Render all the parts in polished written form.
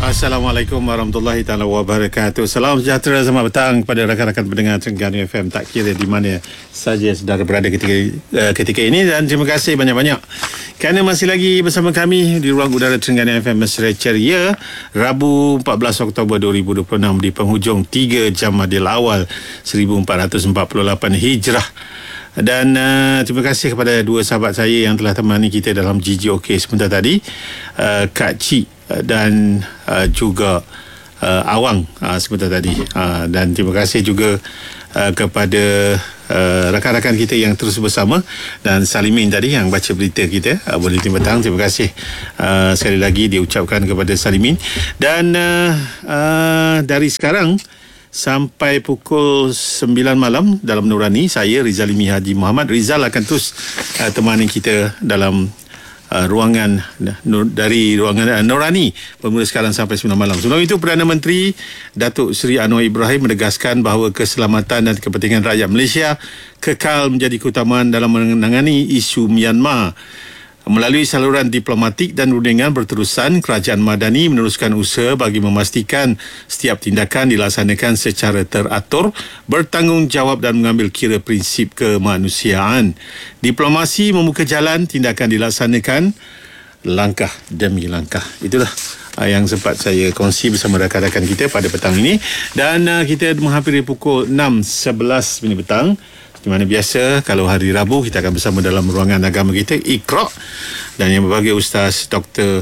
Assalamualaikum warahmatullahi taala wabarakatuh. Salam sejahtera, selamat petang kepada rakan-rakan pendengar Terengganu FM, tak kira di mana saja saudara berada ketika ini, dan terima kasih banyak-banyak kerana masih lagi bersama kami di ruang udara Terengganu FM Mesra Ceria, Rabu 14 Oktober 2026 di penghujung 3 Jamadil Awal 1448 Hijrah. Dan terima kasih kepada dua sahabat saya yang telah temani kita dalam GGOK sebentar tadi, Kak Cik dan juga Awang sebentar tadi, dan terima kasih juga kepada rakan-rakan kita yang terus bersama, dan Salimin tadi yang baca berita kita Buletin Petang. Terima kasih sekali lagi diucapkan kepada Salimin. Dan dari sekarang sampai pukul 9 malam dalam Nurani, saya Rizalimi Haji Muhammad Rizal akan terus temani kita dalam ruangan dari ruangan Nurani bermula sekarang sampai 9 malam. Sebelum itu, Perdana Menteri Datuk Seri Anwar Ibrahim menegaskan bahawa keselamatan dan kepentingan rakyat Malaysia kekal menjadi keutamaan dalam menangani isu Myanmar. Melalui saluran diplomatik dan rundingan berterusan, Kerajaan Madani meneruskan usaha bagi memastikan setiap tindakan dilaksanakan secara teratur, bertanggungjawab dan mengambil kira prinsip kemanusiaan. Diplomasi membuka jalan, tindakan dilaksanakan langkah demi langkah. Itulah yang sempat saya kongsi bersama rakan-rakan kita pada petang ini. Dan kita menghampiri pukul 6.11 minit petang. Di mana biasa kalau hari Rabu kita akan bersama dalam ruangan agama kita, Iqra', dan yang berbahagia Ustaz Dr.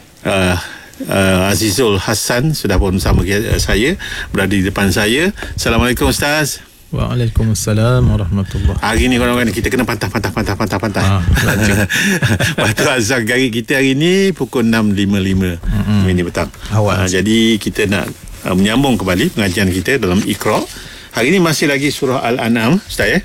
Azizul Hassan sudah pun bersama saya, berada di depan saya. Assalamualaikum Ustaz. Waalaikumsalam warahmatullahi. Hari ni orang-orang kita kena pantah. Waktu azan gari kita hari ni pukul 6.55 minit petang. Jadi kita nak menyambung kembali pengajian kita dalam Iqra'. Hari ini masih lagi surah Al-An'am, Ustaz, ya?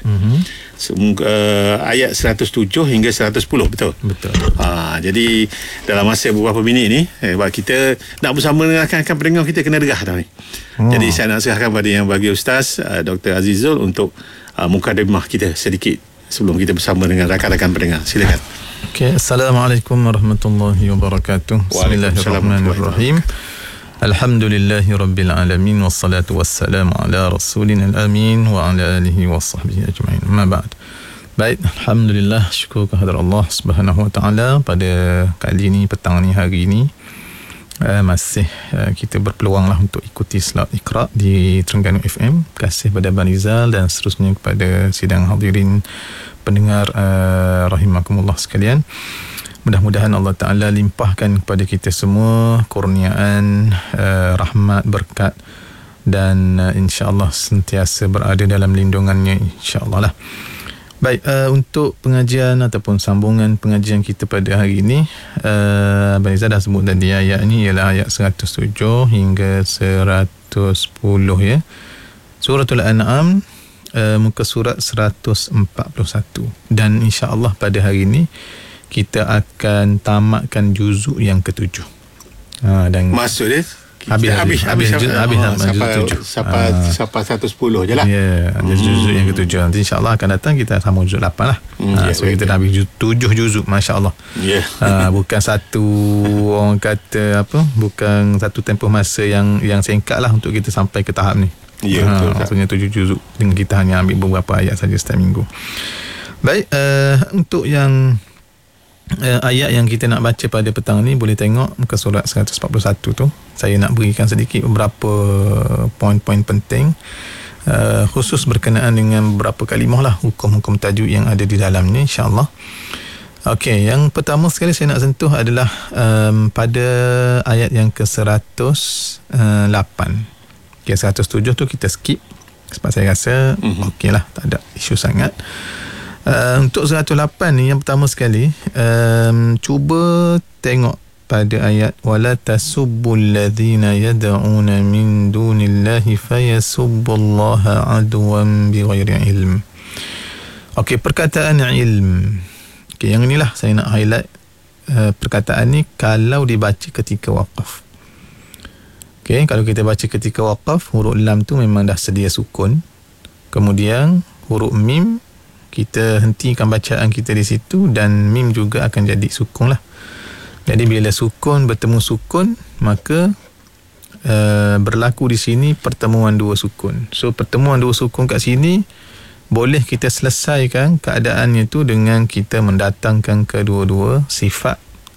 Ayat 107 hingga 110, betul? Betul. Jadi dalam masa beberapa minit ni, kita nak bersama dengan rakan-rakan pendengar kita kena derah dah ni. Jadi saya nak serahkan pada yang bagi Ustaz Dr. Azizul untuk mukadimah kita sedikit sebelum kita bersama dengan rakan-rakan pendengar. Silakan. Okay. Assalamualaikum warahmatullahi wabarakatuh. Bismillahirrahmanirrahim. Alhamdulillahi Rabbil Alamin, wassalatu wassalamu ala rasulina al-amin wa ala alihi wa sahbihi ajma'in. Ma ba'd. Baik, Alhamdulillah, syukur kehadrat Allah Subhanahu wa ta'ala. Pada kali ini, petang ni, hari ini, masih kita berpeluang lah untuk ikuti salat Iqra' di Terengganu FM. Terima kasih kepada Abang Rizal dan seterusnya kepada sidang hadirin pendengar rahimakumullah sekalian. Mudah-mudahan Allah Ta'ala limpahkan kepada kita semua kurniaan, rahmat, berkat, dan insya-Allah sentiasa berada dalam lindungannya, insya-Allah lah. Baik, untuk pengajian ataupun sambungan pengajian kita pada hari ini, Abang Izzah dah sebut tadi ayat ni ialah ayat 107 hingga 110, ya. Suratul An'am, muka surat 141, dan insya-Allah pada hari ini kita akan tamatkan juzuk yang ke-7. Dan maksud dia habis sampai 110 je lah. Ya, juzuk yang ke-7. Nanti insya-Allah akan datang kita sambung juzuk 8 lah. So kita dah habis 7 juzuk, masya-Allah. Bukan satu, orang kata apa, bukan satu tempoh masa yang singkat lah untuk kita sampai ke tahap ni. Maksudnya 7 juzuk dengan kita hanya ambil beberapa ayat saja setiap minggu. Baik, untuk yang ayat yang kita nak baca pada petang ni, boleh tengok muka surat 141 tu. Saya nak berikan sedikit beberapa poin-poin penting, khusus berkenaan dengan beberapa kalimah lah, hukum-hukum tajuk yang ada di dalamnya, insya-Allah. Okey, yang pertama sekali saya nak sentuh adalah pada ayat yang ke-108. Okey, 107 tu kita skip sebab saya rasa okey lah, tak ada isu sangat. Untuk 108 ni, yang pertama sekali, cuba tengok pada ayat wala tasubbul ladzina yad'una min dunillahi fayasubbullaha adwan bighairi ilm. Okey, perkataan ilm. Okey, yang inilah saya nak highlight. Perkataan ni kalau dibaca ketika waqaf. Okey, kalau kita baca ketika waqaf, huruf lam tu memang dah sedia sukun. Kemudian huruf mim, kita hentikan bacaan kita di situ, dan mim juga akan jadi sukun lah. Jadi bila sukun bertemu sukun, maka berlaku di sini pertemuan dua sukun. So pertemuan dua sukun kat sini boleh kita selesaikan keadaannya tu dengan kita mendatangkan kedua-dua sifat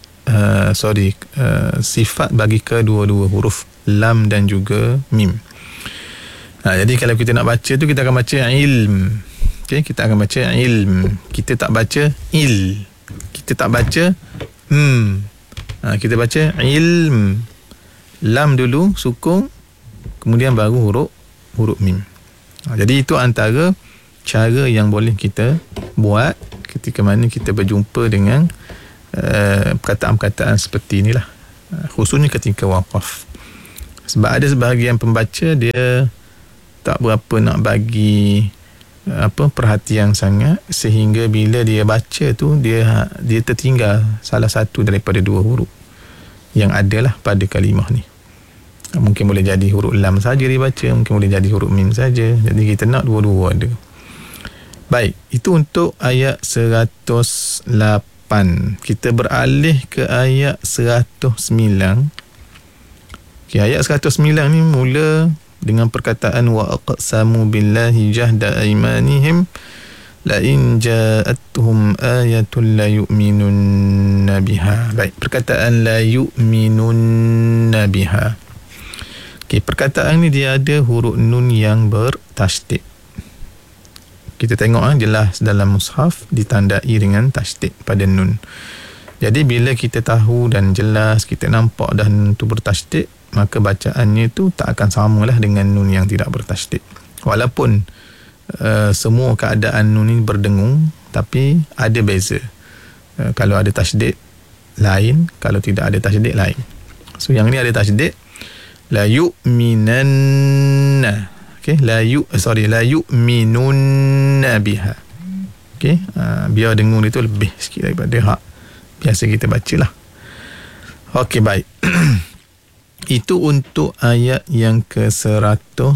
sifat bagi kedua-dua huruf lam dan juga mim. Jadi kalau kita nak baca tu, kita akan baca ilm. Okay, kita akan baca ilm. Kita tak baca il. Kita tak baca kita baca ilm. Lam dulu sukun, kemudian baru huruf mim. Jadi itu antara cara yang boleh kita buat ketika mana kita berjumpa dengan perkataan-perkataan seperti inilah, khususnya ketika waqaf. Sebab ada sebahagian pembaca dia tak berapa nak bagi perhatian sangat, sehingga bila dia baca tu dia tertinggal salah satu daripada dua huruf yang adalah pada kalimah ni. Mungkin boleh jadi huruf lam saja dia baca, mungkin boleh jadi huruf mim saja. Jadi kita nak dua-dua ada. Baik, itu untuk ayat 108. Kita beralih ke ayat 109. Okay, ayat 109 ni mula dengan perkataan wa aqsamu billahi jahda aymanihim la in ja'atuhum ayatun la yu'minunna biha. Baik, perkataan la yu'minunna biha. Okay, perkataan ni dia ada huruf nun yang bertasydid. Kita tengok jelas dalam mushaf ditandai dengan tasydid pada nun. Jadi bila kita tahu dan jelas, kita nampak dah nun tu bertasydid, maka bacaannya tu tak akan samalah dengan nun yang tidak bertasydid. Walaupun semua keadaan nun ini berdengung, tapi ada beza. Kalau ada tasydid lain, kalau tidak ada tasydid lain. So yang ni ada tasydid, la yu'minanna. Okay, la yu'minunna biha. Okay, biar dengung itu lebih sikit daripada hak biasa kita bacalah. Okay, baik. Itu untuk ayat yang ke-109.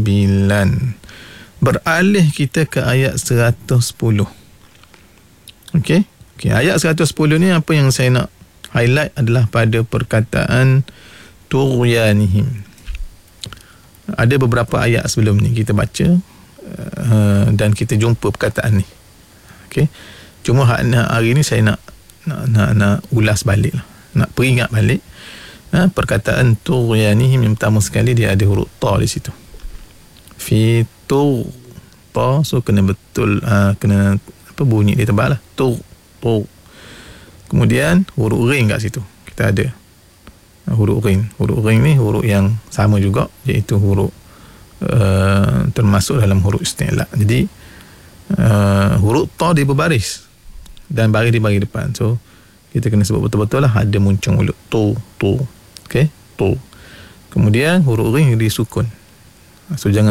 Beralih kita ke ayat 110. Okay, ayat 110 ni apa yang saya nak highlight adalah pada perkataan tughyanihim. Ada beberapa ayat sebelum ni kita baca dan kita jumpa perkataan ni. Okay, cuma hari ni saya nak ulas balik lah, nak peringat balik. Perkataan tughyanihim yang pertama sekali dia ada huruf ta di situ. Fi tu ta, so kena betul, kena bunyi dia tebal lah. Tu. Kemudian huruf ring kat situ. Kita ada huruf ring. Huruf ring ni huruf yang sama juga, iaitu huruf termasuk dalam huruf isti'la. Jadi huruf ta dia berbaris dan baris di baris depan. So kita kena sebut betul-betul lah, ada muncung mulut tu. Okey, tu. Kemudian huruf ring disukun. So jangan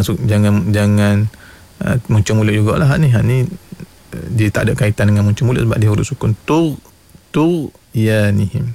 muncung mulut jugalah hak ni dia tak ada kaitan dengan muncung mulut sebab dia huruf sukun. Tu yanihim.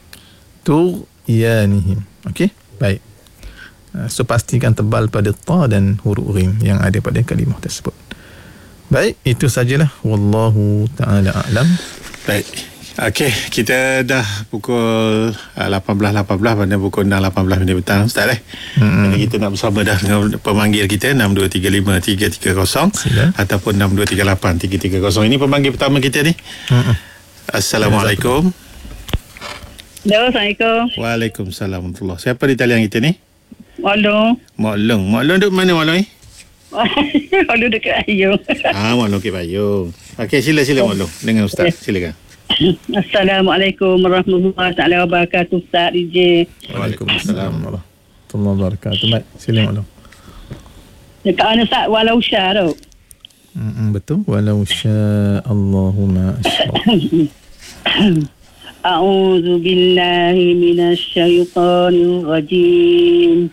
Okey, baik. So pastikan tebal pada ta dan huruf ring yang ada pada kalimah tersebut. Baik, itu sajalah. Wallahu ta'ala a'lam. Baik. Okey, kita dah pukul 18.18 pada pukul 6.18 minit petang, Ustaz Jadi kita nak bersama dah dengan pemanggil kita 6235-330 ataupun 6238-330. Ini pemanggil pertama kita ni. Assalamualaikum. Hello, Assalamualaikum. Waalaikumsalam warahmatullahi. Siapa di talian kita ni? Maklum duduk mana Maklum ni? Maklum dekat Ayung. Maklum ke Payung. Okey, sila Maklum dengan Ustaz. Silakan. Assalamualaikum warahmatullahi taala wabarakatuh, Ustaz DJ. Waalaikumsalam warahmatullahi wabarakatuh. Baik, sila Maklum. Dekat mana Ustaz? Walau sya tu. Betul. Walau sya Allahumma asyraf. A'udzu billahi minasy syaithanir rajim.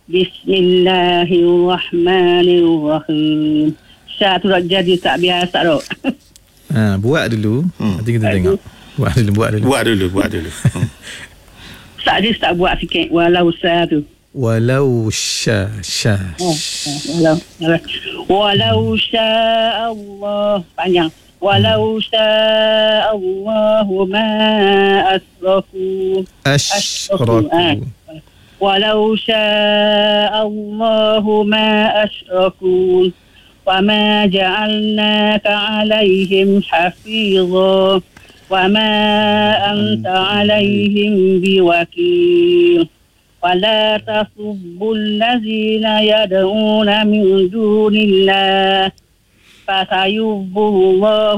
Bismillahirrahmanirrahim. Sya tu jadi tak biasa tu. Buat dulu, nanti kita tengok. Buat dulu. Ustaz dia tak buat sikit. Walau sya tu. Walau sya. Walau sya Allah. Panjang. Walau sya Allah ma asrafu. walau syaa Allahu ma asyrakun wa ma ja'alnaka 'alaihim hafizan wa ma anta 'alaihim biwakil ولا تصبوا الذين يدعون من دون الله فسيسبوا الله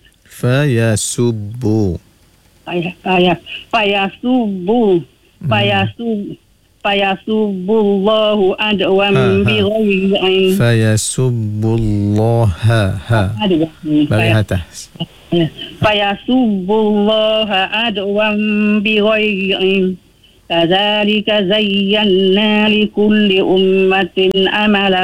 فيسبوا الله عدوا بغير علم فيسبوا الله bagi atas فيسبوا الله عدوا بغير علم كذلك زينا لكل أمة عملا